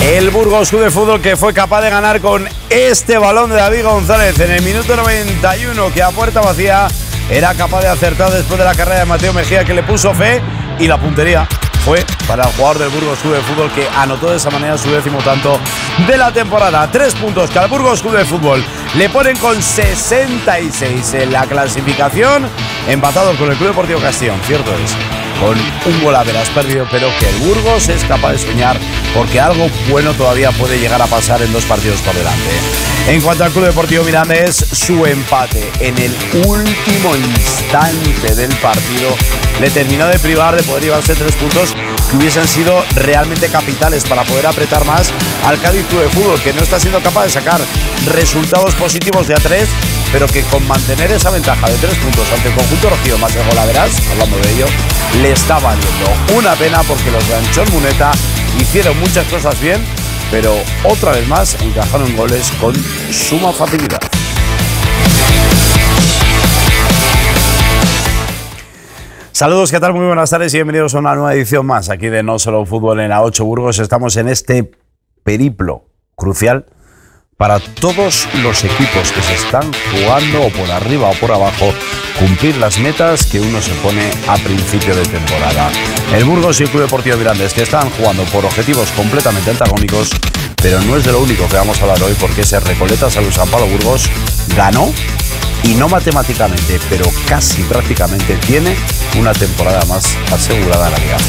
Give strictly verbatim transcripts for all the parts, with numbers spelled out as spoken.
El Burgos Club de Fútbol, que fue capaz de ganar con este balón de David González en el minuto noventa y uno, que a puerta vacía era capaz de acertar después de la carrera de Mateo Mejía, que le puso fe, y la puntería fue para el jugador del Burgos Club de Fútbol, que anotó de esa manera su décimo tanto de la temporada. Tres puntos que al Burgos Club de Fútbol le ponen con sesenta y seis en la clasificación, empatados con el Club Deportivo Castellón, cierto es, con un gol haberás perdido, pero que el Burgos es capaz de soñar, porque algo bueno todavía puede llegar a pasar en dos partidos por delante. En cuanto al Club Deportivo Mirandés, su empate en el último instante del partido le terminó de privar de poder llevarse tres puntos que hubiesen sido realmente capitales para poder apretar más al Cádiz Club de Fútbol, que no está siendo capaz de sacar resultados positivos de a tres, pero que con mantener esa ventaja de tres puntos ante el conjunto rojillo más el golaveras, hablando de ello, le está valiendo. Una pena, porque los de Anchón Muneta hicieron muchas cosas bien, pero otra vez más encajaron goles con suma facilidad. Saludos, ¿qué tal? Muy buenas tardes y bienvenidos a una nueva edición más aquí de No Solo Fútbol en la ocho Burgos. Estamos en este periplo crucial para todos los equipos que se están jugando, o por arriba o por abajo, cumplir las metas que uno se pone a principio de temporada. El Burgos y el Club Deportivo Mirandés, que están jugando por objetivos completamente antagónicos, pero no es de lo único que vamos a hablar hoy, porque ese Recoleta Salud San Pablo Burgos ganó, y no matemáticamente, pero casi prácticamente tiene una temporada más asegurada en la Liga.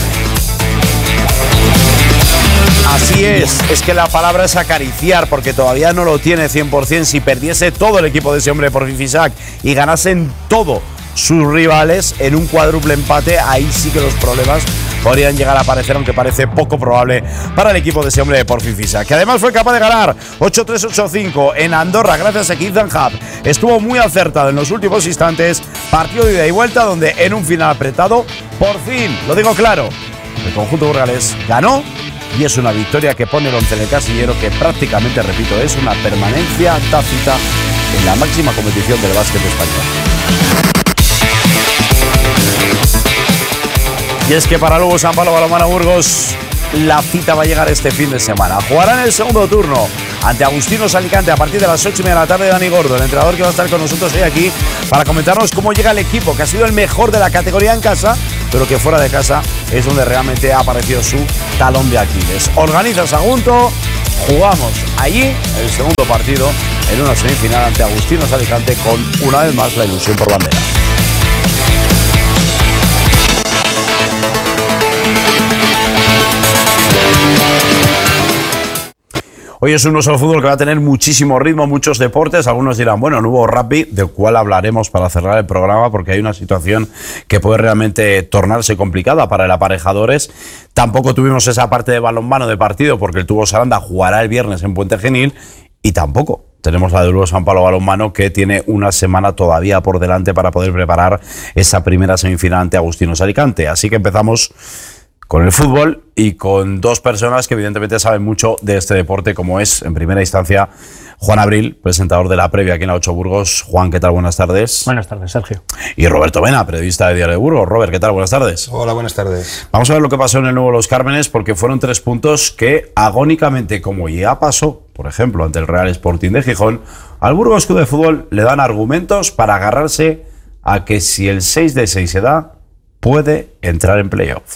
Así es, es que la palabra es acariciar, porque todavía no lo tiene cien por ciento. Si perdiese todo el equipo de ese hombre por Fifisac y ganasen todos sus rivales en un cuádruple empate, ahí sí que los problemas podrían llegar a aparecer, aunque parece poco probable para el equipo de ese hombre de Porfi Fisac, que además fue capaz de ganar ocho tres ocho cinco en Andorra gracias a que Ethan Hub estuvo muy acertado en los últimos instantes. Partido de ida y vuelta donde en un final apretado, por fin, lo digo claro, el conjunto burgalés ganó, y es una victoria que pone el once en el casillero, que prácticamente, repito, es una permanencia tácita en la máxima competición del básquet español. Y es que para Lugo San Pablo Balonmano Burgos la cita va a llegar este fin de semana. Jugarán el segundo turno ante Agustinos Alicante a partir de las ocho y media de la tarde. Dani Gordo, el entrenador, que va a estar con nosotros hoy aquí para comentarnos cómo llega el equipo, que ha sido el mejor de la categoría en casa, pero que fuera de casa es donde realmente ha aparecido su talón de Aquiles. Organiza Sagunto, jugamos allí el segundo partido en una semifinal ante Agustinos Alicante, con una vez más la ilusión por bandera. Hoy es un No Solo Fútbol que va a tener muchísimo ritmo, muchos deportes. Algunos dirán, bueno, no hubo rugby, del cual hablaremos para cerrar el programa, porque hay una situación que puede realmente tornarse complicada para el Aparejadores. Tampoco tuvimos esa parte de balonmano de partido, porque el Tubos Aranda jugará el viernes en Puente Genil, y tampoco tenemos la de Lugo San Pablo Balonmano, que tiene una semana todavía por delante para poder preparar esa primera semifinal ante Agustinos Alicante. Así que empezamos con el fútbol y con dos personas que evidentemente saben mucho de este deporte, como es, en primera instancia, Juan Abril, presentador de la previa aquí en la ocho Burgos. Juan, ¿qué tal? Buenas tardes. Buenas tardes, Sergio. Y Roberto Vena, periodista de Diario de Burgos. Robert, ¿qué tal? Buenas tardes. Hola, buenas tardes. Vamos a ver lo que pasó en el nuevo Los Cármenes, porque fueron tres puntos que, agónicamente, como ya pasó, por ejemplo, ante el Real Sporting de Gijón, al Burgos Club de Fútbol le dan argumentos para agarrarse a que, si el seis de seis se da, puede entrar en playoff.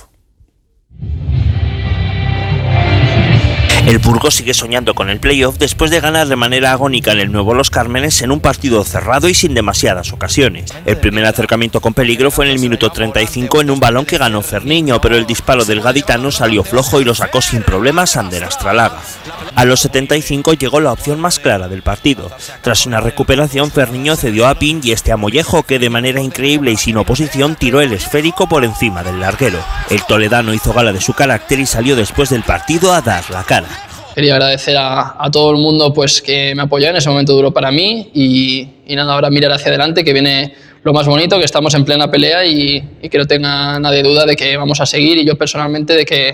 El Burgos sigue soñando con el playoff después de ganar de manera agónica en el nuevo Los Cármenes en un partido cerrado y sin demasiadas ocasiones. El primer acercamiento con peligro fue en el minuto treinta y cinco en un balón que ganó Ferniño, pero el disparo del gaditano salió flojo y lo sacó sin problemas Ander Astralaga. A los setenta y cinco llegó la opción más clara del partido. Tras una recuperación, Ferniño cedió a Pin y este a Mollejo, que de manera increíble y sin oposición tiró el esférico por encima del larguero. El toledano hizo gala de su carácter y salió después del partido a dar la cara. Quería agradecer a, a todo el mundo pues, que me apoyó en ese momento duro para mí y, y nada, ahora mirar hacia adelante, que viene lo más bonito, que estamos en plena pelea y, y que no tenga nadie duda de que vamos a seguir, y yo personalmente de que,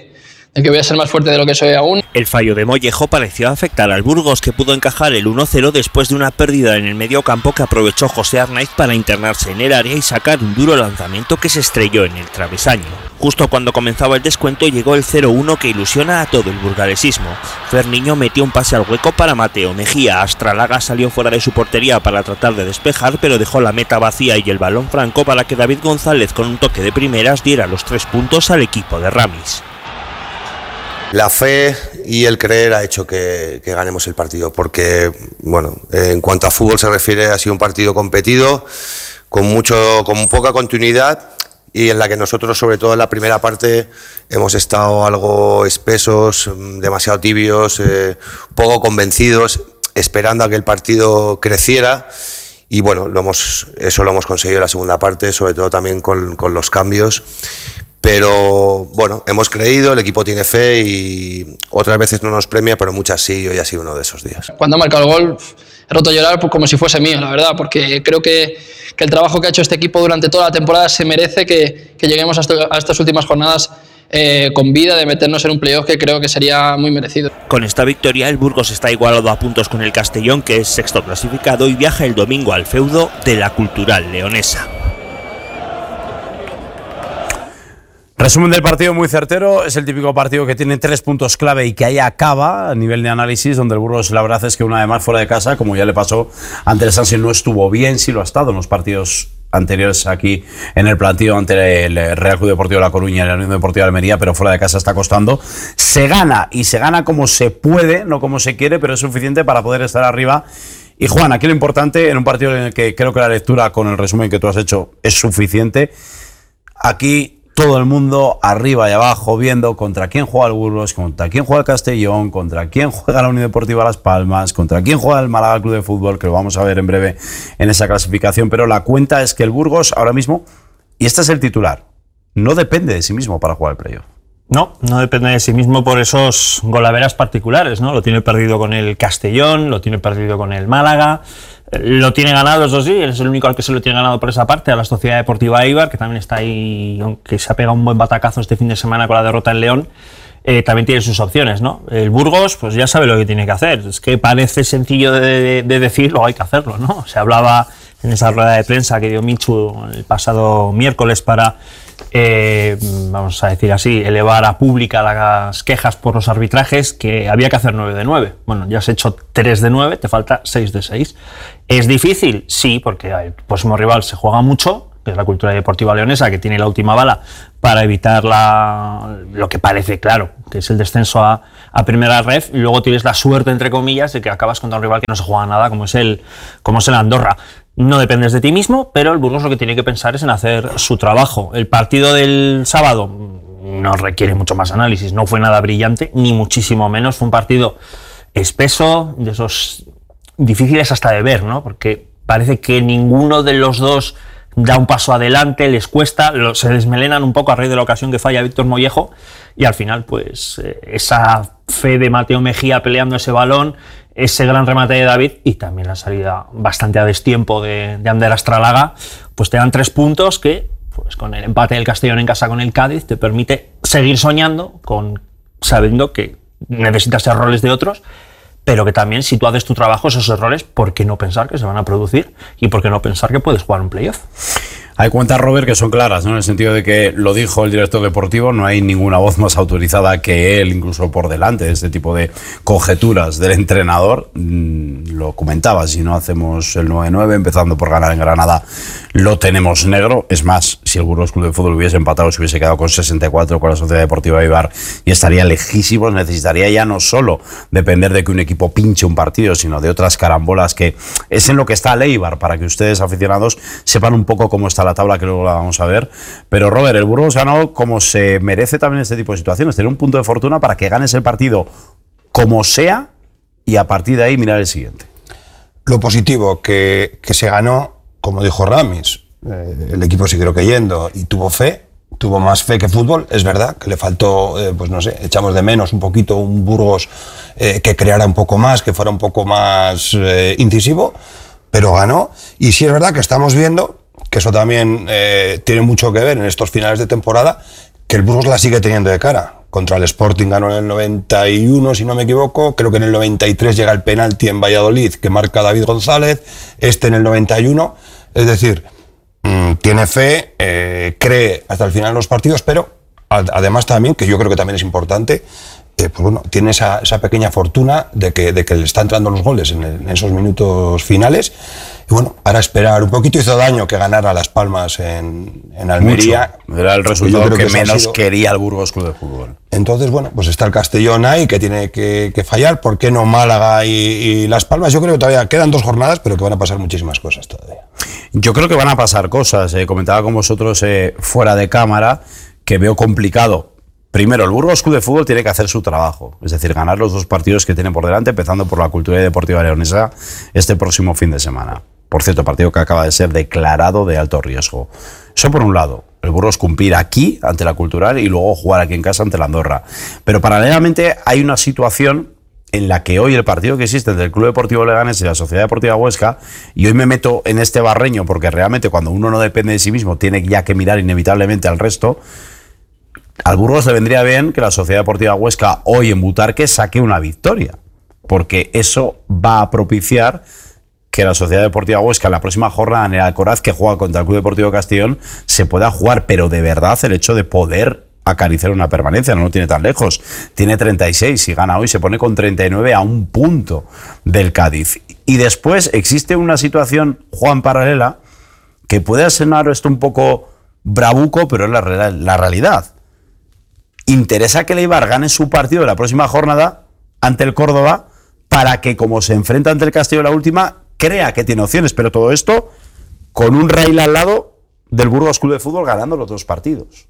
de que voy a ser más fuerte de lo que soy aún. El fallo de Mollejo pareció afectar al Burgos, que pudo encajar el uno cero después de una pérdida en el medio campo que aprovechó José Arnaiz para internarse en el área y sacar un duro lanzamiento que se estrelló en el travesaño. Justo cuando comenzaba el descuento llegó el cero uno que ilusiona a todo el burgalesismo. Ferniño metió un pase al hueco para Mateo Mejía. Astralaga salió fuera de su portería para tratar de despejar, pero dejó la meta vacía y el balón franco para que David González, con un toque de primeras, diera los tres puntos al equipo de Ramis. La fe y el creer ha hecho que, que ganemos el partido, porque, bueno, en cuanto a fútbol se refiere, ha sido un partido competido, con mucho, con poca continuidad, y en la que nosotros, sobre todo en la primera parte, hemos estado algo espesos, demasiado tibios, eh, poco convencidos, esperando a que el partido creciera. Y bueno, lo hemos, eso lo hemos conseguido en la segunda parte, sobre todo también con, con los cambios. Pero bueno, hemos creído, el equipo tiene fe y otras veces no nos premia, pero muchas sí, y hoy ha sido uno de esos días. Cuando ha marcado el gol, he roto a llorar como si fuese mío, la verdad, porque creo que, que el trabajo que ha hecho este equipo durante toda la temporada se merece que, que lleguemos a, esto, a estas últimas jornadas eh, con vida, de meternos en un playoff que creo que sería muy merecido. Con esta victoria, el Burgos está igualado a puntos con el Castellón, que es sexto clasificado, y viaja el domingo al feudo de la Cultural Leonesa. Resumen del partido muy certero, es el típico partido que tiene tres puntos clave y que ahí acaba a nivel de análisis, donde el Burgos, la verdad es que una vez más fuera de casa, como ya le pasó ante el Sanse, no estuvo bien, sí lo ha estado en los partidos anteriores aquí en el plantío ante el Real Club Deportivo de La Coruña y la Unión Deportiva de Almería, pero fuera de casa está costando. Se gana y se gana como se puede, no como se quiere, pero es suficiente para poder estar arriba. Y Juan, aquí lo importante, en un partido en el que creo que la lectura con el resumen que tú has hecho es suficiente, aquí todo el mundo arriba y abajo viendo contra quién juega el Burgos, contra quién juega el Castellón, contra quién juega la Unión Deportiva Las Palmas, contra quién juega el Málaga Club de Fútbol, que lo vamos a ver en breve en esa clasificación, pero la cuenta es que el Burgos ahora mismo, y este es el titular, no depende de sí mismo para jugar el playoff. No, no depende de sí mismo por esos golaveras particulares, ¿no? Lo tiene perdido con el Castellón, lo tiene perdido con el Málaga, lo tiene ganado, eso sí, es el único al que se lo tiene ganado por esa parte, a la Sociedad Deportiva Eibar, que también está ahí, aunque se ha pegado un buen batacazo este fin de semana con la derrota en León, eh, también tiene sus opciones, ¿no? El Burgos, pues ya sabe lo que tiene que hacer, es que parece sencillo de, de, de decir, luego hay que hacerlo, ¿no? Se hablaba en esa rueda de prensa que dio Michu el pasado miércoles para, eh, vamos a decir así, elevar a pública las quejas por los arbitrajes, que había que hacer nueve de nueve. Bueno, ya has hecho tres de nueve, te falta seis de seis. ¿Es difícil? Sí, porque el próximo rival se juega mucho, que es la Cultural Deportiva Leonesa, que tiene la última bala para evitar la, lo que parece claro, que es el descenso a, a primera ref, y luego tienes la suerte, entre comillas, de que acabas contra un rival que no se juega nada, como es el, como es el Andorra. No dependes de ti mismo, pero el Burgos lo que tiene que pensar es en hacer su trabajo. El partido del sábado no requiere mucho más análisis, no fue nada brillante, ni muchísimo menos, fue un partido espeso, de esos difíciles hasta de ver, ¿no? Porque parece que ninguno de los dos da un paso adelante, les cuesta, lo, se desmelenan un poco a raíz de la ocasión que falla Víctor Mollejo, y al final pues eh, esa fe de Mateo Mejía peleando ese balón, ese gran remate de David y también la salida bastante a destiempo de, de Ander Astralaga, pues te dan tres puntos que, pues con el empate del Castellón en casa con el Cádiz, te permite seguir soñando, con sabiendo que necesitas errores de otros, pero que también, si tú haces tu trabajo, esos errores, ¿por qué no pensar que se van a producir? ¿Y por qué no pensar que puedes jugar un playoff? Hay cuentas, Robert, que son claras, ¿no? En el sentido de que lo dijo el director deportivo, no hay ninguna voz más autorizada que él, incluso por delante de este tipo de conjeturas del entrenador. Mm, lo comentaba, si no hacemos el nueve nueve, empezando por ganar en Granada, lo tenemos negro. Es más, si el Burgos Club de Fútbol hubiese empatado, se hubiese quedado con sesenta y cuatro con la Sociedad Deportiva Eibar y estaría lejísimo. Necesitaría ya no solo depender de que un equipo pinche un partido, sino de otras carambolas, que es en lo que está el Eibar, para que ustedes, aficionados, sepan un poco cómo está la tabla, que luego la vamos a ver. Pero Robert, el Burgos ganó como se merece también este tipo de situaciones, tener un punto de fortuna para que ganes el partido como sea y a partir de ahí mirar el siguiente. Lo positivo, que, que se ganó, como dijo Ramis, eh, el equipo siguió creyendo y tuvo fe, tuvo más fe que fútbol. Es verdad que le faltó, eh, pues no sé, echamos de menos un poquito un Burgos eh, que creara un poco más, que fuera un poco más eh, incisivo, pero ganó. Y sí es verdad que estamos viendo, que eso también eh, tiene mucho que ver en estos finales de temporada, que el Burgos la sigue teniendo de cara. contra el Sporting ganó en el noventa y uno, si no me equivoco, creo que en el noventa y tres llega el penalti en Valladolid que marca David González, este en el noventa y uno, es decir, mmm, tiene fe, eh, cree hasta el final en los partidos, pero además también, que yo creo que también es importante, eh, pues bueno, tiene esa, esa pequeña fortuna de que, de que le están entrando los goles en, el, en esos minutos finales. Y bueno, ahora esperar un poquito. Hizo daño que ganara Las Palmas en, en Almería. Mucho. Era el resultado que, que menos sido... quería el Burgos Club de Fútbol. Entonces, bueno, pues está el Castellón ahí que tiene que, que fallar. ¿Por qué no Málaga y, y Las Palmas? Yo creo que todavía quedan dos jornadas, pero que van a pasar muchísimas cosas todavía. Yo creo que van a pasar cosas. Eh, comentaba con vosotros eh, fuera de cámara que veo complicado. Primero, el Burgos Club de Fútbol tiene que hacer su trabajo, es decir, ganar los dos partidos que tiene por delante, empezando por la Cultural y Deportiva Leonesa este próximo fin de semana. Por cierto, partido que acaba de ser declarado de alto riesgo. Eso por un lado, el Burgos cumplir aquí ante la Cultural y luego jugar aquí en casa ante la Andorra. Pero paralelamente hay una situación en la que hoy el partido que existe entre el Club Deportivo Leganés y la Sociedad Deportiva Huesca, y hoy me meto en este barreño porque realmente cuando uno no depende de sí mismo tiene ya que mirar inevitablemente al resto. Al Burgos le vendría bien que la Sociedad Deportiva Huesca hoy en Butarque saque una victoria, porque eso va a propiciar que la Sociedad Deportiva Huesca en la próxima jornada en el Alcoraz, que juega contra el Club Deportivo Castellón, se pueda jugar, pero de verdad el hecho de poder acariciar una permanencia, no lo tiene tan lejos, tiene treinta y seis, si gana hoy se pone con treinta y nueve a un punto del Cádiz. Y después existe una situación, Juan, paralela, que puede sonar esto un poco bravuco, pero es la, la realidad. Interesa que el Eibar gane su partido de la próxima jornada ante el Córdoba para que, como se enfrenta ante el Castillo la última, crea que tiene opciones, pero todo esto con un rail al lado del Burgos Club de Fútbol ganando los dos partidos.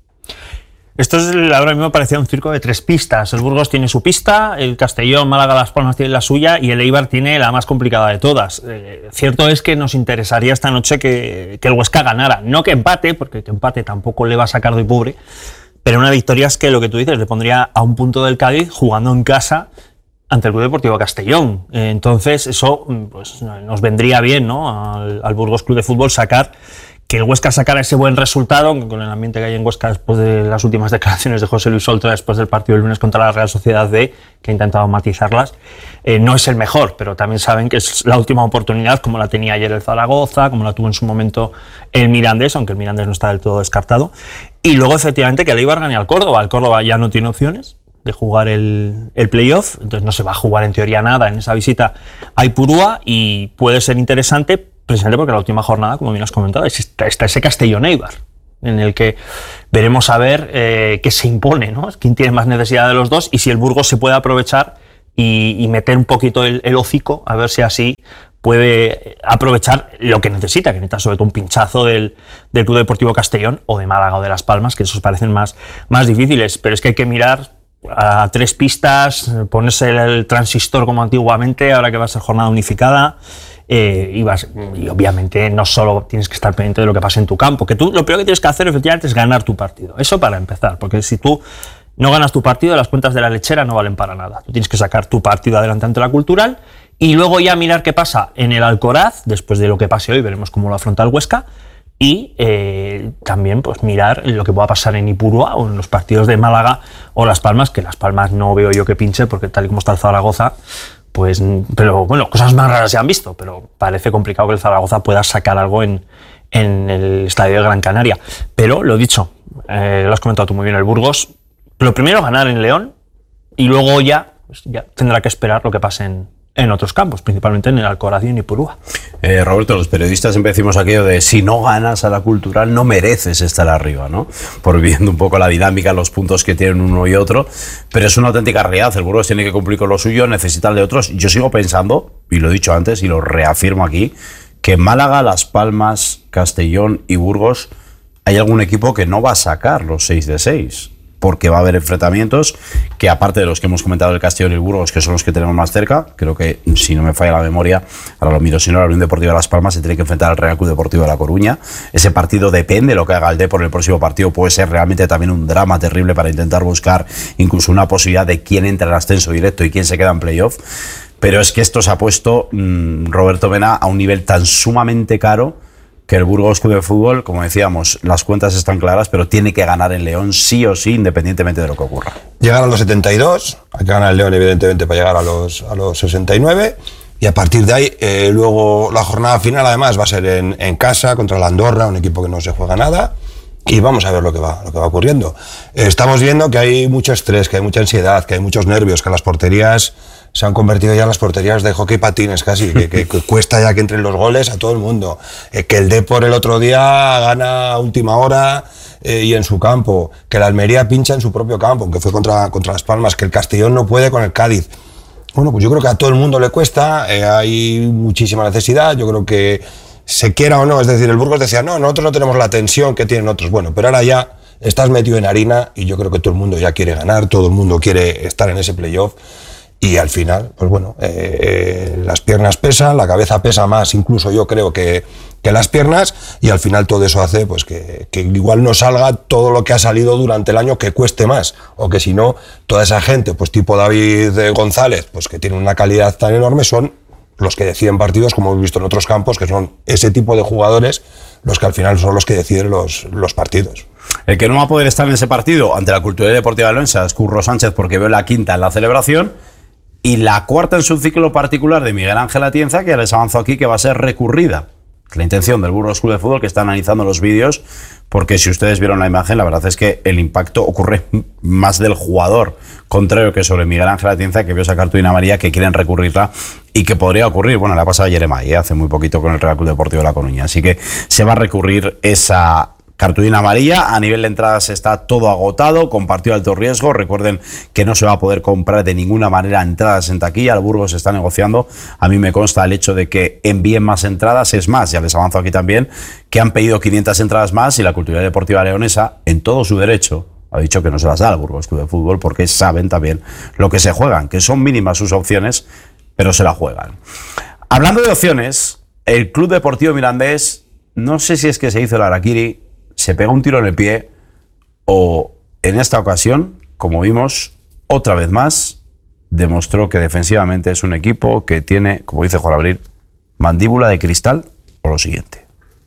Esto es, ahora mismo parecía un circo de tres pistas. El Burgos tiene su pista, el Castellón, Málaga, Las Palmas tiene la suya y el Eibar tiene la más complicada de todas. Eh, cierto es que nos interesaría esta noche que, que el Huesca ganara, no que empate, porque que empate tampoco le va a sacar de pobre. Pero una victoria es que lo que tú dices, le pondría a un punto del Cádiz jugando en casa ante el Club Deportivo Castellón. Entonces eso pues, nos vendría bien, ¿no? Al, al Burgos Club de Fútbol sacar, que el Huesca sacara ese buen resultado, con el ambiente que hay en Huesca después de las últimas declaraciones de José Luis Oltra después del partido del lunes contra la Real Sociedad B, que ha intentado matizarlas. Eh, no es el mejor, pero también saben que es la última oportunidad, como la tenía ayer el Zaragoza, como la tuvo en su momento el Mirandés, aunque el Mirandés no está del todo descartado. Y luego, efectivamente, que el Eibar gane al Córdoba. El Córdoba ya no tiene opciones de jugar el, el playoff, entonces no se va a jugar en teoría nada en esa visita a Ipurúa y puede ser interesante precisamente porque la última jornada, como bien has comentado, está, está ese Castellón-Eibar, en el que veremos a ver eh, qué se impone, ¿no? Quién tiene más necesidad de los dos y si el Burgos se puede aprovechar y, y meter un poquito el, el hocico, a ver si así puede aprovechar lo que necesita, que necesita sobre todo un pinchazo del, del Club Deportivo Castellón o de Málaga o de Las Palmas, que esos parecen más, más difíciles, pero es que hay que mirar a tres pistas, ponerse el, el transistor como antiguamente, ahora que va a ser jornada unificada, eh, y, vas, y obviamente no solo tienes que estar pendiente de lo que pasa en tu campo, que tú lo primero que tienes que hacer efectivamente es ganar tu partido, eso para empezar, porque si tú no ganas tu partido, las cuentas de la lechera no valen para nada, tú tienes que sacar tu partido adelante ante la Cultural y luego ya mirar qué pasa en el Alcoraz, después de lo que pase hoy, veremos cómo lo afronta el Huesca, y eh, también pues mirar lo que pueda pasar en Ipurúa o en los partidos de Málaga o Las Palmas, que Las Palmas no veo yo que pinche, porque tal y como está el Zaragoza, pues, pero bueno, cosas más raras se han visto, pero parece complicado que el Zaragoza pueda sacar algo en, en el estadio de Gran Canaria. Pero, lo dicho, eh, lo has comentado tú muy bien, el Burgos, lo primero ganar en León, y luego ya, pues, ya tendrá que esperar lo que pase en, en otros campos, principalmente en el Alcoraz y en Ipurúa. Eh, Roberto, los periodistas siempre decimos aquello de si no ganas a la Cultural no mereces estar arriba, ¿no? Por viendo un poco la dinámica, los puntos que tienen uno y otro, pero es una auténtica realidad. El Burgos tiene que cumplir con lo suyo, necesita el de otros. Yo sigo pensando, y lo he dicho antes y lo reafirmo aquí, que Málaga, Las Palmas, Castellón y Burgos hay algún equipo que no va a sacar los seis de seis. Porque va a haber enfrentamientos que, aparte de los que hemos comentado, el Castellón y el Burgos, que son los que tenemos más cerca, creo que, si no me falla la memoria, ahora lo miro, si no, la Unión Deportiva de Las Palmas se tiene que enfrentar al Real Club Deportivo de La Coruña. Ese partido depende de lo que haga el D por el próximo partido, puede ser realmente también un drama terrible para intentar buscar incluso una posibilidad de quién entra en ascenso directo y quién se queda en playoff. Pero es que esto se ha puesto, mmm, Roberto Mena, a un nivel tan sumamente caro que el Burgos Club de Fútbol, como decíamos, las cuentas están claras, pero tiene que ganar en León sí o sí, independientemente de lo que ocurra. Llegar a los setenta y dos, hay que ganar el León evidentemente para llegar a los, a los sesenta y nueve, y a partir de ahí, eh, luego la jornada final además va a ser en, en casa contra la Andorra, un equipo que no se juega nada, y vamos a ver lo que va, lo que va ocurriendo. Eh, estamos viendo que hay mucho estrés, que hay mucha ansiedad, que hay muchos nervios, que las porterías se han convertido ya en las porterías de hockey patines casi, que, que, que cuesta ya que entren los goles a todo el mundo, eh, que el Depor el otro día gana a última hora eh, y en su campo, que la Almería pincha en su propio campo, aunque fue contra, contra Las Palmas, que el Castellón no puede con el Cádiz. Bueno, pues yo creo que a todo el mundo le cuesta, eh, hay muchísima necesidad, yo creo que se quiera o no, es decir, el Burgos decía, no, nosotros no tenemos la tensión que tienen otros, bueno, pero ahora ya estás metido en harina y yo creo que todo el mundo ya quiere ganar, todo el mundo quiere estar en ese playoff. Y al final, pues bueno, eh, eh, las piernas pesan, la cabeza pesa más, incluso yo creo que, que las piernas, y al final todo eso hace pues que, que igual no salga todo lo que ha salido durante el año, que cueste más, o que si no, toda esa gente, pues tipo David González, pues que tiene una calidad tan enorme, son los que deciden partidos, como hemos visto en otros campos, que son ese tipo de jugadores los que al final son los que deciden los, los partidos. El que no va a poder estar en ese partido ante la Cultural Deportiva Leonesa es Curro Sánchez, porque veo la quinta en la celebración, y la cuarta en su ciclo particular de Miguel Ángel Atienza, que ya les avanzó aquí que va a ser recurrida. La intención del Burgos Club de Fútbol, que está analizando los vídeos, porque si ustedes vieron la imagen, la verdad es que el impacto ocurre más del jugador contrario que sobre Miguel Ángel Atienza, que vio esa cartulina amarilla, que quieren recurrirla y que podría ocurrir. Bueno, la ha pasado a Jeremai, ¿eh? hace muy poquito con el Real Club Deportivo de La Coruña. Así que se va a recurrir esa cartulina amarilla. A nivel de entradas está todo agotado, con partido de alto riesgo. Recuerden que no se va a poder comprar de ninguna manera entradas en taquilla. El Burgos está negociando. A mí me consta el hecho de que envíen más entradas. Es más, ya les avanzo aquí también, que han pedido quinientas entradas más y la Cultural Deportiva Leonesa, en todo su derecho, ha dicho que no se las da al Burgos Club de Fútbol, porque saben también lo que se juegan, que son mínimas sus opciones, pero se la juegan. Hablando de opciones, el Club Deportivo Mirandés, no sé si es que se hizo el harakiri, se pega un tiro en el pie, o en esta ocasión, como vimos, otra vez más, demostró que defensivamente es un equipo que tiene, como dice Juan Abril, mandíbula de cristal, o lo siguiente.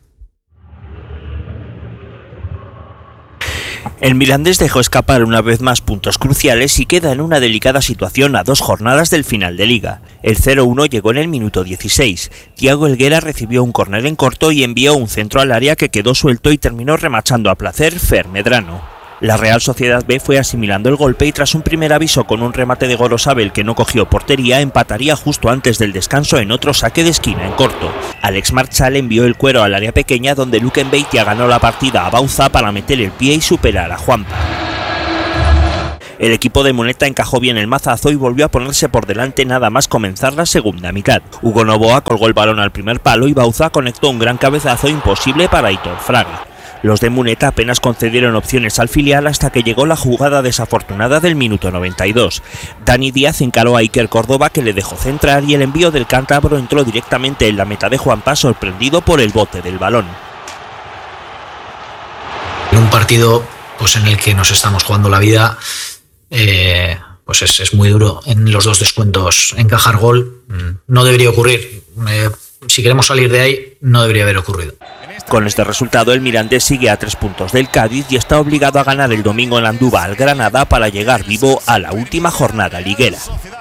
El Mirandés dejó escapar una vez más puntos cruciales y queda en una delicada situación a dos jornadas del final de Liga. El cero uno llegó en el minuto dieciséis. Thiago Helguera recibió un córner en corto y envió un centro al área que quedó suelto y terminó remachando a placer Fer Medrano. La Real Sociedad B fue asimilando el golpe y tras un primer aviso con un remate de Gorosabel que no cogió portería, empataría justo antes del descanso en otro saque de esquina en corto. Alex Marchal envió el cuero al área pequeña donde Luquen Beitia ganó la partida a Bauza para meter el pie y superar a Juanpa. El equipo de Muneta encajó bien el mazazo y volvió a ponerse por delante nada más comenzar la segunda mitad. Hugo Novoa colgó el balón al primer palo y Bauza conectó un gran cabezazo imposible para Aitor Fraga. Los de Muneta apenas concedieron opciones al filial hasta que llegó la jugada desafortunada del minuto noventa y dos. Dani Díaz encaró a Iker Córdoba, que le dejó centrar, y el envío del cántabro entró directamente en la meta de Juanpa, sorprendido por el bote del balón. En un partido pues, en el que nos estamos jugando la vida, eh, pues es, es muy duro en los dos descuentos encajar gol. No debería ocurrir. Eh, si queremos salir de ahí, no debería haber ocurrido. Con este resultado, el Mirandés sigue a tres puntos del Cádiz y está obligado a ganar el domingo en Andúba al Granada para llegar vivo a la última jornada liguera.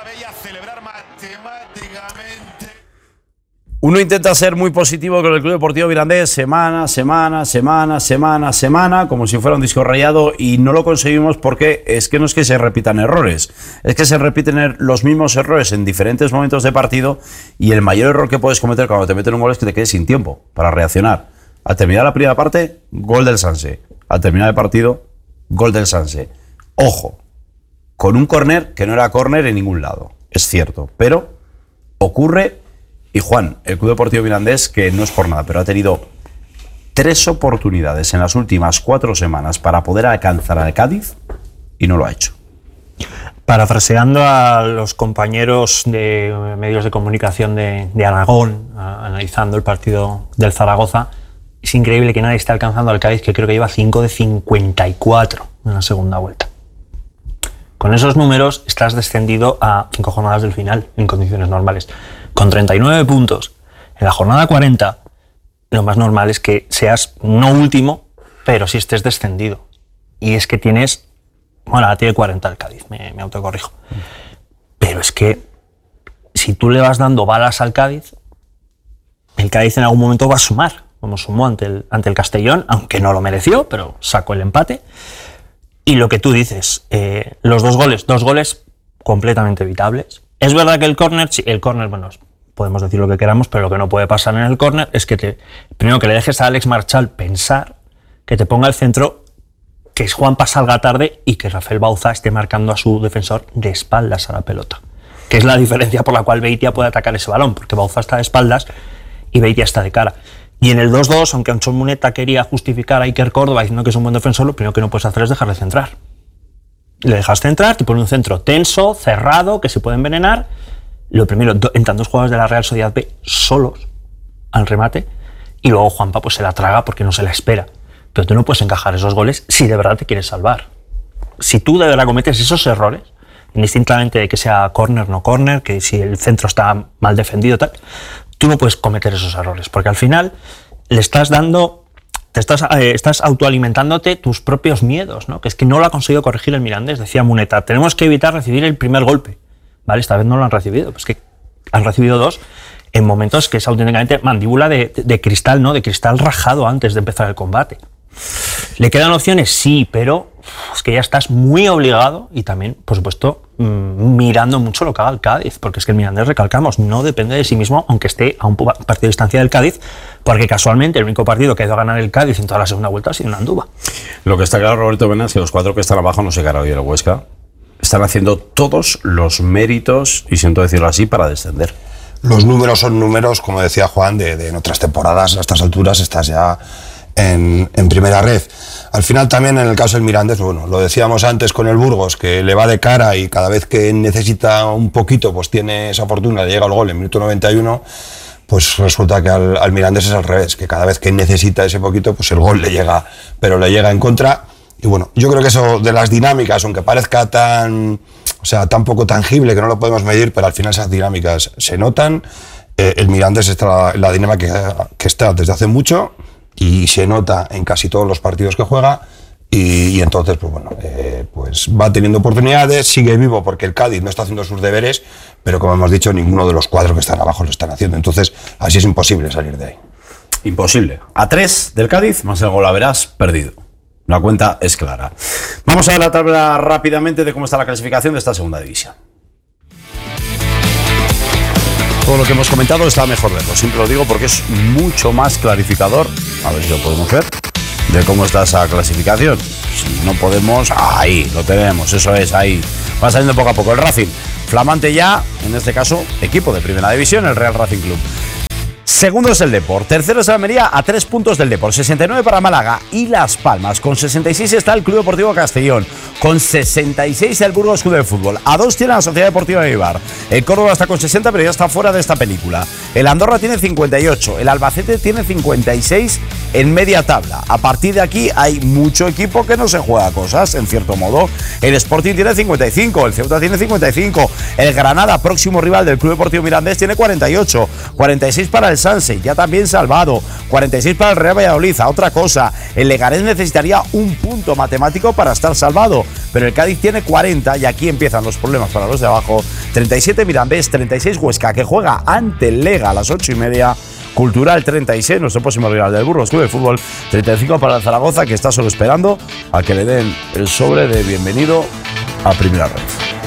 Uno intenta ser muy positivo con el Club Deportivo Mirandés semana, semana, semana, semana, semana, como si fuera un disco rayado, y no lo conseguimos porque es que no es que se repitan errores, es que se repiten los mismos errores en diferentes momentos de partido, y el mayor error que puedes cometer cuando te meten un gol es que te quedes sin tiempo para reaccionar. Al terminar la primera parte, gol del Sanse. Al terminar el partido, gol del Sanse. Ojo, con un córner que no era córner en ningún lado, es cierto, pero ocurre. Y Juan, el Club Deportivo Mirandés, que no es por nada, pero ha tenido tres oportunidades en las últimas cuatro semanas para poder alcanzar al Cádiz y no lo ha hecho. Parafraseando a los compañeros de medios de comunicación de, de Aragón, a, analizando el partido del Zaragoza, es increíble que nadie esté alcanzando al Cádiz, que creo que lleva cinco de cincuenta y cuatro en la segunda vuelta. Con esos números estás descendido a cinco jornadas del final en condiciones normales. Con treinta y nueve puntos en la jornada cuarenta, lo más normal es que seas no último, pero sí estés descendido. Y es que tienes, bueno, ahora tiene cuarenta el Cádiz, me, me autocorrijo. Pero es que si tú le vas dando balas al Cádiz, el Cádiz en algún momento va a sumar, como sumó ante el, ante el Castellón, aunque no lo mereció, pero sacó el empate. Y lo que tú dices, eh, los dos goles, dos goles completamente evitables. Es verdad que el córner, sí, el córner, bueno, podemos decir lo que queramos, pero lo que no puede pasar en el córner es que te, primero que le dejes a Alex Marchal pensar, que te ponga el centro, que Juanpa salga tarde y que Rafael Bauza esté marcando a su defensor de espaldas a la pelota. Que es la diferencia por la cual Beitia puede atacar ese balón, porque Bauza está de espaldas y Beitia está de cara. Y en el dos dos, aunque Anchón Muneta quería justificar a Iker Córdoba diciendo que es un buen defensor, lo primero que no puedes hacer es dejarle centrar. Le dejas centrar, te pone un centro tenso, cerrado, que se puede envenenar. Lo primero, do, entran dos jugadores de la Real Sociedad B solos al remate, y luego Juanpa pues se la traga porque no se la espera. Pero tú no puedes encajar esos goles si de verdad te quieres salvar. Si tú de verdad cometes esos errores, indistintamente de que sea córner o no córner, que si el centro está mal defendido, tal, tú no puedes cometer esos errores, porque al final le estás dando, te estás, eh, estás autoalimentándote tus propios miedos, ¿no? Que es que no lo ha conseguido corregir el Mirandés. Decía Muneta, tenemos que evitar recibir el primer golpe. Vale, esta vez no lo han recibido, pues que han recibido dos en momentos que es auténticamente mandíbula de, de, de cristal, ¿no? De cristal rajado antes de empezar el combate. ¿Le quedan opciones? Sí, pero es que ya estás muy obligado y también, por supuesto, mmm, mirando mucho lo que haga el Cádiz, porque es que el Mirandés, recalcamos, no depende de sí mismo, aunque esté a un partido de distancia del Cádiz, porque casualmente el único partido que ha ido a ganar el Cádiz en toda la segunda vuelta ha sido en Andúba. Lo que está claro, Roberto Mena, es que los cuatro que están abajo, no sé qué hará hoy el Huesca, están haciendo todos los méritos, y siento decirlo así, para descender. Los números son números, como decía Juan, de, de en otras temporadas. A estas alturas estás ya en, en primera red. Al final también en el caso del Mirandés, bueno, lo decíamos antes con el Burgos, que le va de cara y cada vez que necesita un poquito, pues tiene esa fortuna, le llega el gol en minuto noventa y uno, pues resulta que al, al Mirandés es al revés, que cada vez que necesita ese poquito, pues el gol le llega, pero le llega en contra. Y bueno, yo creo que eso de las dinámicas, aunque parezca tan, o sea, tan poco tangible que no lo podemos medir, pero al final esas dinámicas se notan. Eh, el Mirandés está la dinámica que, que está desde hace mucho y se nota en casi todos los partidos que juega. Y, y entonces, pues bueno, eh, pues va teniendo oportunidades, sigue vivo porque el Cádiz no está haciendo sus deberes, pero como hemos dicho, ninguno de los cuadros que están abajo lo están haciendo. Entonces, así es imposible salir de ahí. Imposible. A tres del Cádiz, más el golaveras perdido. La cuenta es clara. Vamos a ver la tabla rápidamente de cómo está la clasificación de esta segunda división. Todo lo que hemos comentado está mejor verlo. Siempre lo digo porque es mucho más clarificador. A ver si lo podemos ver. De cómo está esa clasificación. Si no podemos, ahí lo tenemos. Eso es, ahí. Va saliendo poco a poco el Racing. Flamante ya, en este caso, equipo de primera división, el Real Racing Club. Segundo es el Depor, tercero es el Almería a tres puntos del Depor, sesenta y nueve para Málaga y Las Palmas, con sesenta y seis está el Club Deportivo Castellón, con sesenta y seis el Burgos Club de Fútbol, a dos tiene la Sociedad Deportiva Eibar, el Córdoba está con sesenta pero ya está fuera de esta película, el Andorra tiene cincuenta y ocho, el Albacete tiene cincuenta y seis en media tabla, a partir de aquí hay mucho equipo que no se juega cosas, en cierto modo, el Sporting tiene cincuenta y cinco, el Ceuta tiene cincuenta y cinco, el Granada, próximo rival del Club Deportivo Mirandés, tiene cuarenta y ocho, cuarenta y seis para el Sanse, ya también salvado, cuarenta y seis para el Real Valladolid. A otra cosa, el Leganés necesitaría un punto matemático para estar salvado, pero el Cádiz tiene cuarenta y aquí empiezan los problemas para los de abajo. treinta y siete Mirandés, treinta y seis Huesca, que juega ante el Lega a las ocho y media. Cultural treinta y seis, nuestro próximo rival del Burgos Club de Fútbol, treinta y cinco para el Zaragoza, que está solo esperando a que le den el sobre de bienvenido a Primera Red.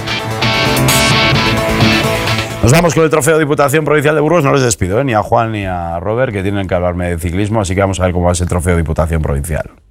Nos vamos con el trofeo Diputación Provincial de Burgos. No les despido, ¿eh? Ni a Juan ni a Robert, que tienen que hablarme de ciclismo, así que vamos a ver cómo va ese trofeo Diputación Provincial.